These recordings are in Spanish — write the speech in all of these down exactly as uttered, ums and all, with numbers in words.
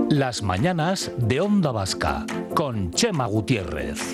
Las mañanas de Onda Vasca, con Chema Gutiérrez.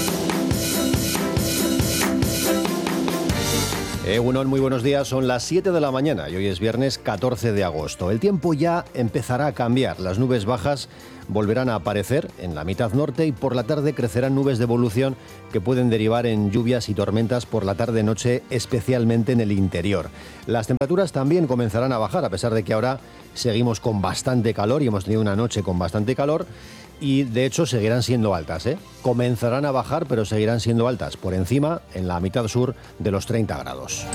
Egunon, muy buenos días, son las siete de la mañana y hoy es viernes catorce de agosto. El tiempo ya empezará a cambiar, las nubes bajas volverán a aparecer en la mitad norte y por la tarde crecerán nubes de evolución que pueden derivar en lluvias y tormentas por la tarde-noche, especialmente en el interior. Las temperaturas también comenzarán a bajar, a pesar de que ahora seguimos con bastante calor y hemos tenido una noche con bastante calor. Y de hecho seguirán siendo altas, ¿eh? Comenzarán a bajar, pero seguirán siendo altas, por encima, en la mitad sur, de los treinta grados.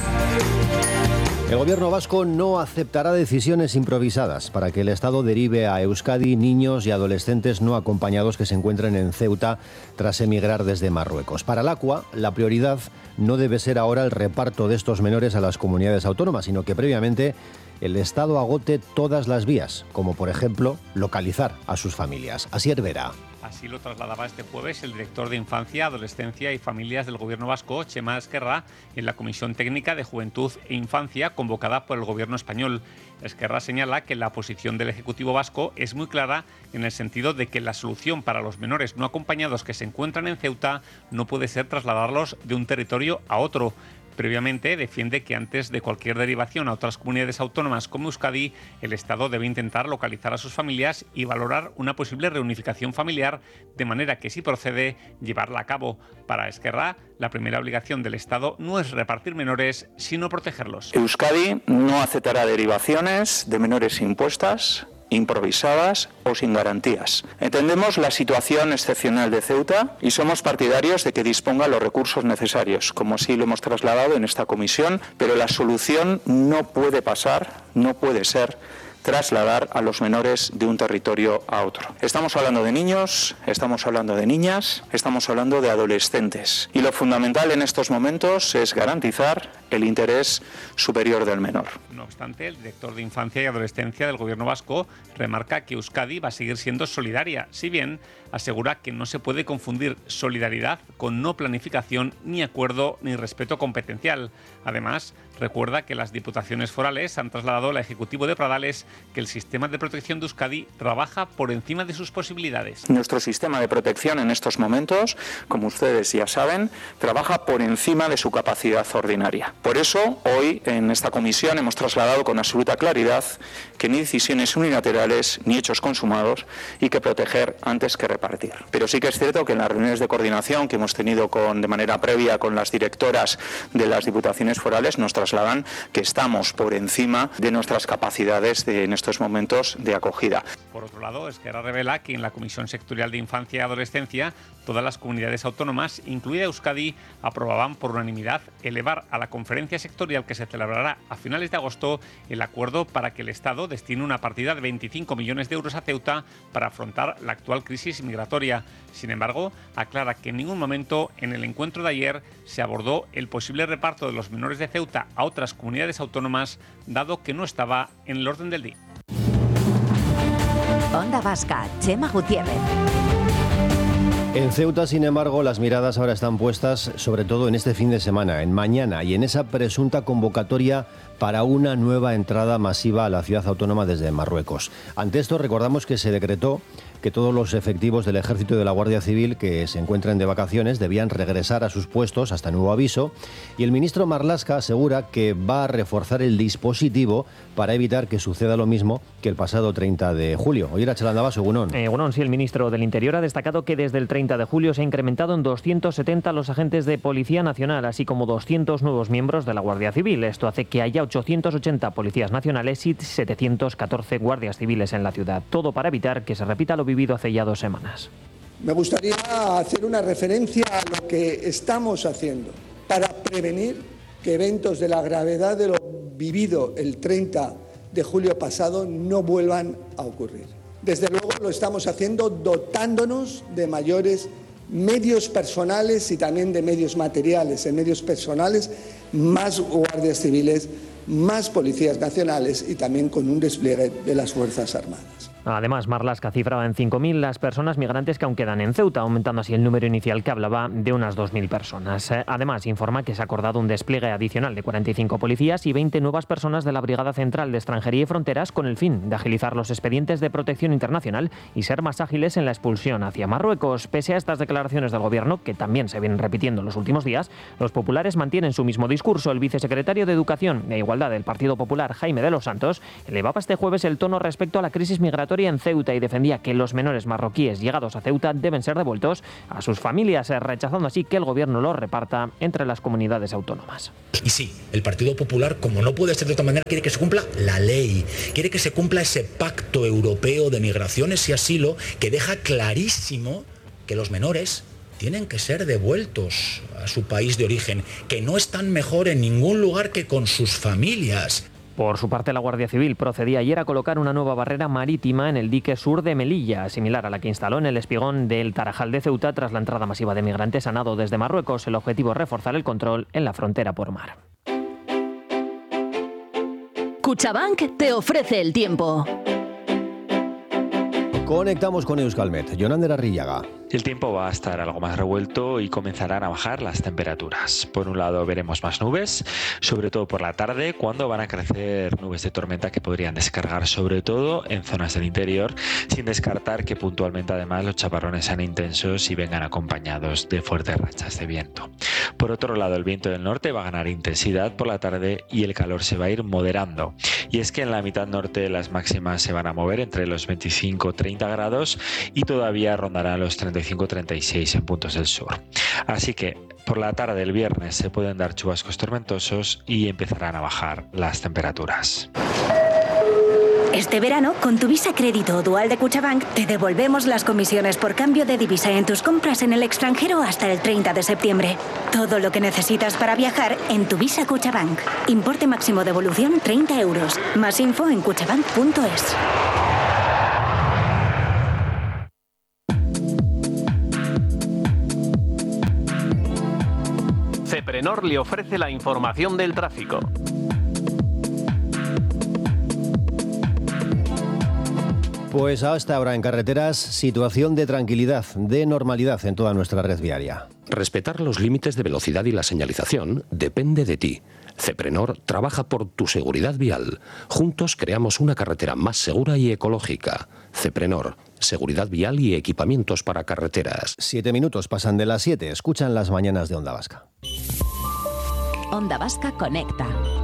El gobierno vasco no aceptará decisiones improvisadas para que el Estado derive a Euskadi niños y adolescentes no acompañados que se encuentren en Ceuta tras emigrar desde Marruecos. Para Lacua, la prioridad no debe ser ahora el reparto de estos menores a las comunidades autónomas, sino que previamente el Estado agote todas las vías, como por ejemplo localizar a sus familias. Asier Vera. Así lo trasladaba este jueves el director de Infancia, Adolescencia y Familias del Gobierno vasco, Txema Esquerra, en la Comisión Técnica de Juventud e Infancia convocada por el Gobierno español. Esquerra señala que la posición del Ejecutivo vasco es muy clara en el sentido de que la solución para los menores no acompañados que se encuentran en Ceuta no puede ser trasladarlos de un territorio a otro. Previamente, defiende que antes de cualquier derivación a otras comunidades autónomas como Euskadi, el Estado debe intentar localizar a sus familias y valorar una posible reunificación familiar, de manera que, si procede, llevarla a cabo. Para Esquerra, la primera obligación del Estado no es repartir menores, sino protegerlos. Euskadi no aceptará derivaciones de menores impuestas, improvisadas o sin garantías. Entendemos la situación excepcional de Ceuta y somos partidarios de que disponga los recursos necesarios, como así lo hemos trasladado en esta comisión, pero la solución no puede pasar, no puede ser trasladar a los menores de un territorio a otro. Estamos hablando de niños, estamos hablando de niñas, estamos hablando de adolescentes. Y lo fundamental en estos momentos es garantizar el interés superior del menor. No obstante, el director de Infancia y Adolescencia del Gobierno vasco remarca que Euskadi va a seguir siendo solidaria, si bien asegura que no se puede confundir solidaridad con no planificación, ni acuerdo, ni respeto competencial. Además, recuerda que las diputaciones forales han trasladado al Ejecutivo de Pradales que el sistema de protección de Euskadi trabaja por encima de sus posibilidades. Nuestro sistema de protección en estos momentos, como ustedes ya saben, trabaja por encima de su capacidad ordinaria. Por eso, hoy en esta comisión hemos trasladado con absoluta claridad que ni decisiones unilaterales ni hechos consumados y que proteger antes que repartir. Pero sí que es cierto que en las reuniones de coordinación que hemos tenido con, de manera previa con las directoras de las diputaciones forales nos trasladan que estamos por encima de nuestras capacidades de, en estos momentos de acogida. Por otro lado, Esquerra revela que en la Comisión Sectorial de Infancia y Adolescencia todas las comunidades autónomas, incluida Euskadi, aprobaban por unanimidad elevar a la conferencia sectorial que se celebrará a finales de agosto el acuerdo para que el Estado destine una partida de veinticinco millones de euros a Ceuta para afrontar la actual crisis migratoria. Sin embargo, aclara que en ningún momento en el encuentro de ayer se abordó el posible reparto de los menores de Ceuta a otras comunidades autónomas, dado que no estaba en el orden del día. Onda Vasca, Chema Gutiérrez. En Ceuta, sin embargo, las miradas ahora están puestas sobre todo en este fin de semana, en mañana, y en esa presunta convocatoria para una nueva entrada masiva a la ciudad autónoma desde Marruecos. Ante esto, recordamos que se decretó que todos los efectivos del Ejército y de la Guardia Civil que se encuentran de vacaciones debían regresar a sus puestos hasta nuevo aviso, y el ministro Marlaska asegura que va a reforzar el dispositivo para evitar que suceda lo mismo que el pasado treinta de julio. Oye, Arachalanda, Egunon. Eh, Egunon, sí, el ministro del Interior ha destacado que desde el treinta de julio se ha incrementado en doscientos setenta los agentes de Policía Nacional, así como doscientos nuevos miembros de la Guardia Civil. Esto hace que haya ochocientos ochenta policías nacionales y setecientos catorce guardias civiles en la ciudad. Todo para evitar que se repita lo vivido hace ya dos semanas. Me gustaría hacer una referencia a lo que estamos haciendo para prevenir que eventos de la gravedad de lo vivido el treinta de julio pasado no vuelvan a ocurrir. Desde luego lo estamos haciendo dotándonos de mayores medios personales y también de medios materiales. En medios personales, más guardias civiles, más policías nacionales y también con un despliegue de las Fuerzas Armadas. Además, Marlaska cifraba en cinco mil las personas migrantes que aún quedan en Ceuta, aumentando así el número inicial que hablaba de unas dos mil personas. Además, informa que se ha acordado un despliegue adicional de cuarenta y cinco policías y veinte nuevas personas de la Brigada Central de Extranjería y Fronteras con el fin de agilizar los expedientes de protección internacional y ser más ágiles en la expulsión hacia Marruecos. Pese a estas declaraciones del Gobierno, que también se vienen repitiendo en los últimos días, los populares mantienen su mismo discurso. El vicesecretario de Educación e Igualdad del Partido Popular, Jaime de los Santos, elevaba este jueves el tono respecto a la crisis migratoria en Ceuta y defendía que los menores marroquíes llegados a Ceuta deben ser devueltos a sus familias, rechazando así que el Gobierno los reparta entre las comunidades autónomas. Y sí, el Partido Popular, como no puede ser de otra manera, quiere que se cumpla la ley, quiere que se cumpla ese pacto europeo de migraciones y asilo que deja clarísimo que los menores tienen que ser devueltos a su país de origen, que no están mejor en ningún lugar que con sus familias. Por su parte, la Guardia Civil procedía ayer a colocar una nueva barrera marítima en el dique sur de Melilla, similar a la que instaló en el espigón del Tarajal de Ceuta tras la entrada masiva de migrantes a nado desde Marruecos. El objetivo es reforzar el control en la frontera por mar. Cuchabank te ofrece el tiempo. Conectamos con Euskalmet. Jonander Arrillaga. El tiempo va a estar algo más revuelto y comenzarán a bajar las temperaturas. Por un lado veremos más nubes, sobre todo por la tarde, cuando van a crecer nubes de tormenta que podrían descargar sobre todo en zonas del interior, sin descartar que puntualmente además los chaparrones sean intensos y vengan acompañados de fuertes rachas de viento. Por otro lado, el viento del norte va a ganar intensidad por la tarde y el calor se va a ir moderando. Y es que en la mitad norte las máximas se van a mover entre los veinticinco a treinta grados y todavía rondarán los treinta y cinco a treinta y seis en puntos del sur. Así que por la tarde del viernes se pueden dar chubascos tormentosos y empezarán a bajar las temperaturas. Este verano, con tu Visa Crédito o Dual de Cuchabank, te devolvemos las comisiones por cambio de divisa en tus compras en el extranjero hasta el treinta de septiembre. Todo lo que necesitas para viajar en tu Visa Cuchabank. Importe máximo devolución treinta euros. Más info en cuchabank punto es. Ceprenor le ofrece la información del tráfico. Pues hasta ahora en carreteras, situación de tranquilidad, de normalidad en toda nuestra red viaria. Respetar los límites de velocidad y la señalización depende de ti. Ceprenor trabaja por tu seguridad vial. Juntos creamos una carretera más segura y ecológica. Ceprenor, seguridad vial y equipamientos para carreteras. Siete minutos pasan de las siete. Escuchan las mañanas de Onda Vasca. Onda Vasca conecta.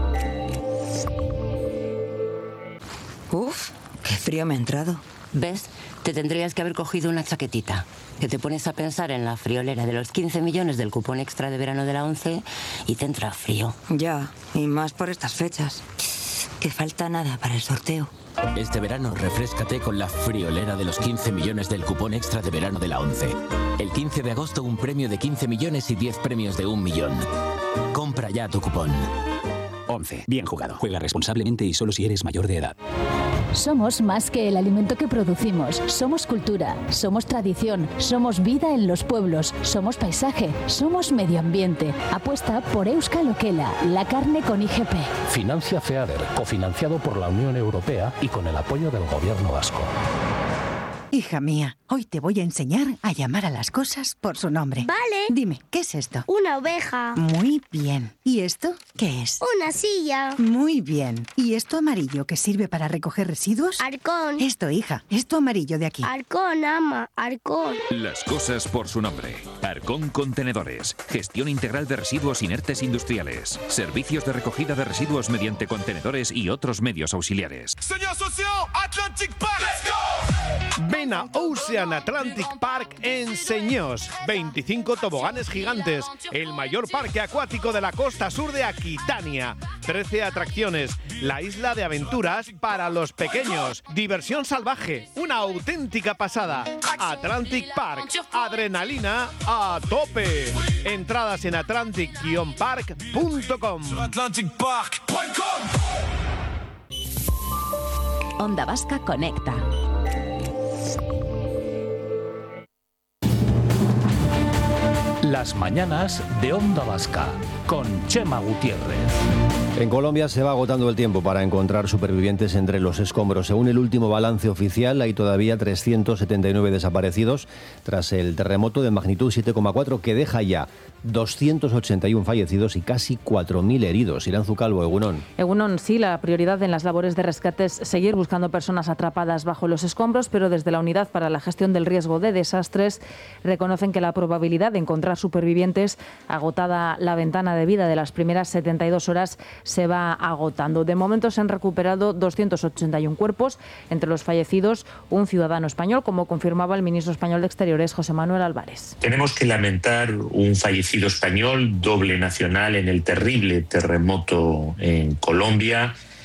Uf, qué frío me ha entrado. ¿Ves? Te tendrías que haber cogido una chaquetita. Que te pones a pensar en la friolera de los quince millones del cupón extra de verano de la ONCE y te entra frío. Ya, y más por estas fechas. Que falta nada para el sorteo. Este verano refréscate con la friolera de los quince millones del cupón extra de verano de la ONCE. El quince de agosto un premio de quince millones y diez premios de un millón. Compra ya tu cupón. ONCE. Bien jugado. Juega responsablemente y solo si eres mayor de edad. Somos más que el alimento que producimos. Somos cultura, somos tradición, somos vida en los pueblos, somos paisaje, somos medio ambiente. Apuesta por Euskal Okela, la carne con I G P. Financia FEADER, cofinanciado por la Unión Europea y con el apoyo del Gobierno vasco. Hija mía, hoy te voy a enseñar a llamar a las cosas por su nombre. Vale. Dime, ¿qué es esto? Una oveja. Muy bien. ¿Y esto qué es? Una silla. Muy bien. ¿Y esto amarillo que sirve para recoger residuos? Arcón. Esto, hija. Esto amarillo de aquí. Arcón, ama. Arcón. Las cosas por su nombre. Arcón Contenedores. Gestión integral de residuos inertes industriales. Servicios de recogida de residuos mediante contenedores y otros medios auxiliares. Señor Socio, Atlantic Park. Let's go. Ven a Ocean Atlantic Park en Señós. veinticinco toboganes gigantes. El mayor parque acuático de la costa sur de Aquitania. trece atracciones. La isla de aventuras para los pequeños. Diversión salvaje. Una auténtica pasada. Atlantic Park. Adrenalina a tope. Entradas en atlantic guion park punto com. atlantic park punto com. Onda Vasca conecta. Las mañanas de Onda Vasca, con Chema Gutiérrez. En Colombia se va agotando el tiempo para encontrar supervivientes entre los escombros. Según el último balance oficial, hay todavía trescientos setenta y nueve desaparecidos tras el terremoto de magnitud siete coma cuatro que deja ya doscientos ochenta y uno fallecidos y casi cuatro mil heridos. Irán Zucalvo, Egunon. Egunon, sí, la prioridad en las labores de rescate es seguir buscando personas atrapadas bajo los escombros, pero desde la Unidad para la Gestión del Riesgo de Desastres reconocen que la probabilidad de encontrar supervivientes, agotada la ventana de vida de las primeras setenta y dos horas, se va agotando. De momento se han recuperado doscientos ochenta y uno cuerpos, entre los fallecidos un ciudadano español, como confirmaba el ministro español de Exteriores, José Manuel Álvarez. Tenemos que lamentar un fallecido español, doble nacional, en el terrible terremoto en Colombia.